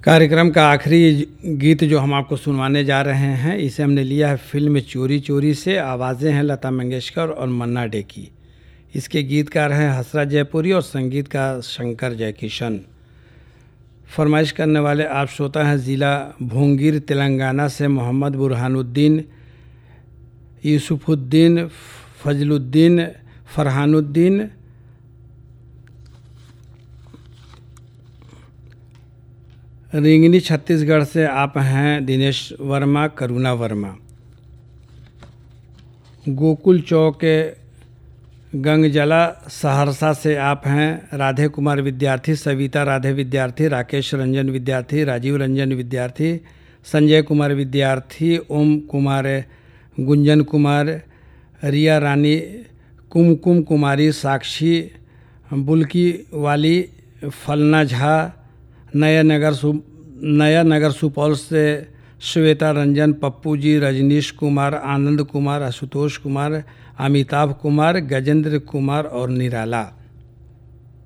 कार्यक्रम का आखिरी गीत जो हम आपको सुनवाने जा रहे हैं, इसे हमने लिया है फिल्म चोरी चोरी से। आवाज़ें हैं लता मंगेशकर और मन्ना डे की। इसके गीतकार हैं हसरत जयपुरी और संगीत का शंकर जयकिशन। फरमाइश करने वाले आप श्रोता हैं ज़िला भोंगिर तेलंगाना से मोहम्मद बुरहानुद्दीन, यूसुफुद्दीन, फजलुद्दीन, फरहानुद्दीन। रिंगनी छत्तीसगढ़ से आप हैं दिनेश वर्मा, करुणा वर्मा। गोकुल चौक के गंगजला सहरसा से आप हैं राधे कुमार विद्यार्थी, सविता राधे विद्यार्थी, राकेश रंजन विद्यार्थी, राजीव रंजन विद्यार्थी, संजय कुमार विद्यार्थी, ओम कुमार, गुंजन कुमार, रिया रानी, कुमकुम कुमारी, साक्षी बुल्की वाली, फलना झा, नया नगर सुपौल से श्वेता रंजन, पप्पू जी, रजनीश कुमार, आनंद कुमार, आशुतोष कुमार, अमिताभ कुमार, गजेंद्र कुमार और निराला।